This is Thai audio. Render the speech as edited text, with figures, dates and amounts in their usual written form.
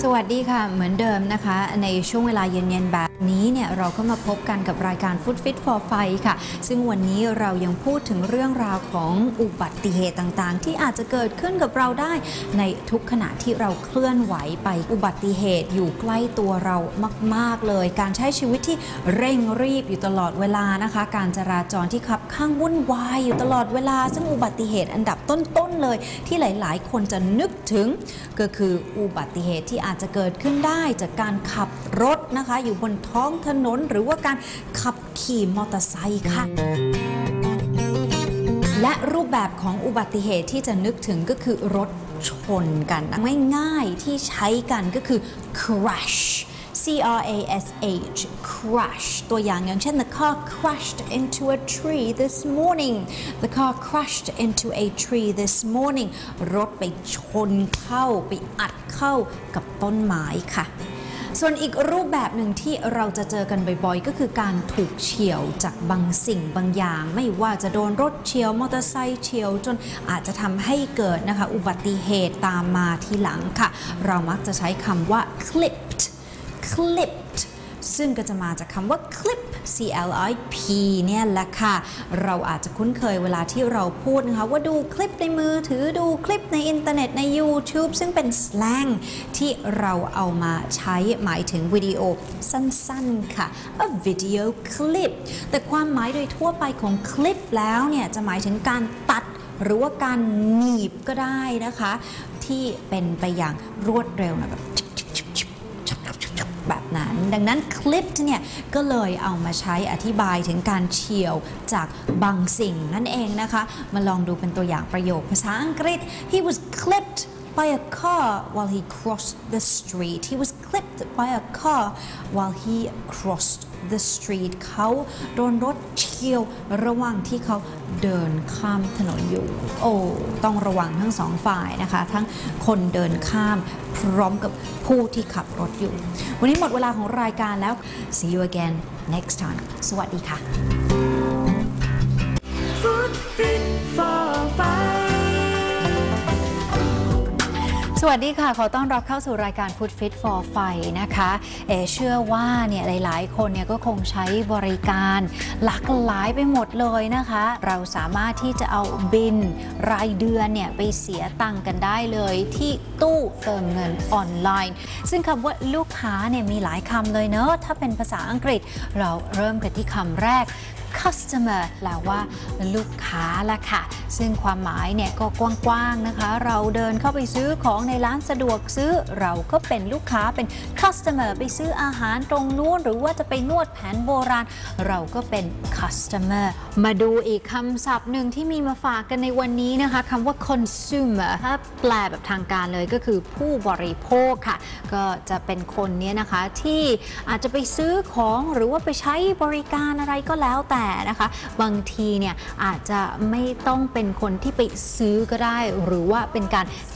วัสดีค่ะเหมือนเดิมนะคะในช่วงเวลาเย็นๆแบบนี้เนี่ยเราก็มาพบกันกับรายการ Food Fit for Fight ค่ะซึ่งวันนี้เรายังพูดถึงเรื่องราวของอุบัติเหตุต่างๆที่อาจจะเกิดขึ้นกับเราได้ในทุกขณะที่เราเคลื่อนไหวไปอุบัติเหตุอยู่ใกล้ตัวเรามากๆเลยการใช้ชีวิตที่เร่งรีบอยู่ตลอดเวลานะคะการจราจรที่คับข้างวุ่นวายอยู่ตลอดเวลาซึ่งอุบัติเหตุอันดับต้นๆเลยที่หลายๆคนจะนึกถึงก็คืออุบัติเหตุที่อาจจะเกิดขึ้นได้จากการขับรถนะคะอยู่บนท้องถนนหรือว่าการขับขี่มอเตอร์ไซค์ค่ะและรูปแบบของอุบัติเหตุที่จะนึกถึงก็คือรถชนกันง่ายๆที่ใช้กันก็คือ crash C-R-A-S-H crash ตัวอย่างเช่น the car crashed into a tree this morning the car crashed into a tree this morning รถไปชนเข้าไปอัดเข้ากับต้นไม้ค่ะส่วนอีกรูปแบบหนึ่งที่เราจะเจอกันบ่อยๆก็คือการถูกเฉี่ยวจากบางสิ่งบางอย่างไม่ว่าจะโดนรถเฉี่ยวมอเตอร์ไซค์เฉี่ยวจนอาจจะทำให้เกิดนะคะอุบัติเหตุตามมาทีหลังค่ะเรามักจะใช้คำว่า clipped ซึ่งก็จะมาจากคำว่า clip C-L-I-P เนี่ยแหละค่ะเราอาจจะคุ้นเคยเวลาที่เราพูดนะคะว่าดูคลิปในมือถือดูคลิปในอินเทอร์เน็ตใน YouTube ซึ่งเป็นสแลงที่เราเอามาใช้หมายถึงวิดีโอสั้นๆค่ะ a video clip แต่ความหมายโดยทั่วไปของคลิปแล้วเนี่ยจะหมายถึงการตัดหรือว่าการหนีบก็ได้นะคะที่เป็นไปอย่างรวดเร็วนะแบบนั้นดังนั้นคลิปเนี่ยก็เลยเอามาใช้อธิบายถึงการเฉี่ยวจากบางสิ่งนั่นเองนะคะมาลองดูเป็นตัวอย่างประโยคภาษาอังกฤษ He was clipped by a car while he crossed the street He was clipped by a car while he crossed the street เขาโดนรถเฉี่ยวระหว่างที่เขาเดินข้ามถนนอยู่ต้องระวังทั้งสองฝ่ายนะคะทั้งคนเดินข้ามพร้อมกับผู้ที่ขับรถอยู่วันนี้หมดเวลาของรายการแล้ว See you again next time สวัสดีค่ะ Food Fit for Fight สวัสดีค่ะขอต้อนรับเข้าสู่รายการ Food Fit for Fight นะคะเชื่อว่าเนี่ยหลายๆคนเนี่ยก็คงใช้บริการหลากหลายไปหมดเลยนะคะเราสามารถที่จะเอาบินรายเดือนเนี่ยไปเสียตังค์กันได้เลยที่ตู้เติมเงินออนไลน์ซึ่งคำว่าลูกค้าเนี่ยมีหลายคำเลยเนอะถ้าเป็นภาษาอังกฤษเราเริ่มกันที่คำแรกcustomer แปลว่าลูกค้าละค่ะซึ่งความหมายเนี่ยก็กว้างๆนะคะเราเดินเข้าไปซื้อของในร้านสะดวกซื้อเราก็เป็นลูกค้าเป็น customer ไปซื้ออาหารตรงนู้นหรือว่าจะไปนวดแผนโบราณเราก็เป็น customer มาดูอีกคำศัพท์หนึ่งที่มีมาฝากกันในวันนี้นะคะคำว่า consumer ถ้าแปลแบบทางการเลยก็คือผู้บริโภคค่ะก็จะเป็นคนนี้นะคะที่อาจจะไปซื้อของหรือว่าไปใช้บริการอะไรก็แล้วแต่นะคะบางทีเนี่ยอาจจะไม่ต้องเป็นคนที่ไปซื้อก็ได้หรือว่าเป็นการ